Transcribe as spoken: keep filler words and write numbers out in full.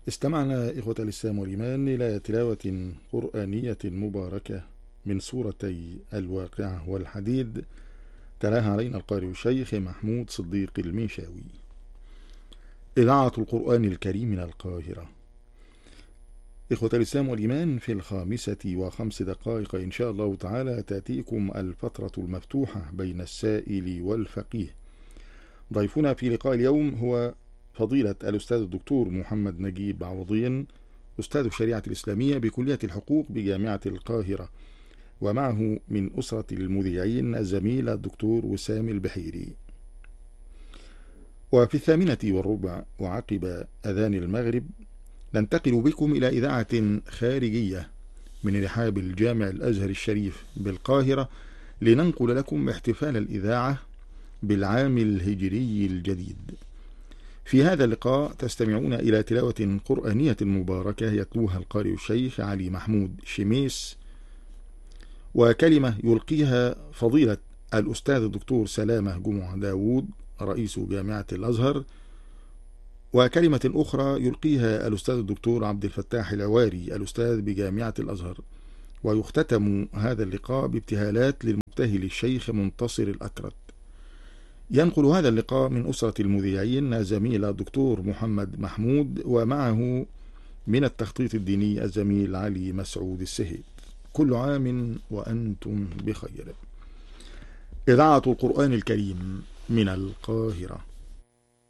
استمعنا إخوة الإسلام والإيمان إلى تلاوة قرآنية مباركة من سورتي الواقعة والحديد، تلاها علينا القارئ الشيخ محمود صديق المنشاوي. إذاعة القرآن الكريم من القاهرة. إخوة الإسلام والإيمان، في الخامسة وخمس دقائق إن شاء الله تعالى تأتيكم الفترة المفتوحة بين السائل والفقيه. ضيفنا في لقاء اليوم هو فضيلة الأستاذ الدكتور محمد نجيب عوضين، أستاذ الشريعة الإسلامية بكلية الحقوق بجامعة القاهرة، ومعه من أسرة المذيعين الزميل الدكتور وسام البحيري. وفي الثامنة والربع وعقب أذان المغرب ننتقل بكم إلى إذاعة خارجية من رحاب الجامع الأزهر الشريف بالقاهرة، لننقل لكم احتفال الإذاعة بالعام الهجري الجديد. في هذا اللقاء تستمعون إلى تلاوة قرآنية مباركة يتلوها القارئ الشيخ علي محمود شميس، وكلمة يلقيها فضيلة الأستاذ الدكتور سلامة جمعة داود رئيس جامعة الأزهر، وكلمة أخرى يلقيها الأستاذ الدكتور عبد الفتاح العواري الأستاذ بجامعة الأزهر. ويختتم هذا اللقاء بابتهالات للمبتهل الشيخ منتصر الأكرت. ينقل هذا اللقاء من أسرة المذيعين زميل الدكتور محمد محمود، ومعه من التخطيط الديني الزميل علي مسعود السهيد. كل عام وأنتم بخير. إذاعة القرآن الكريم من القاهرة.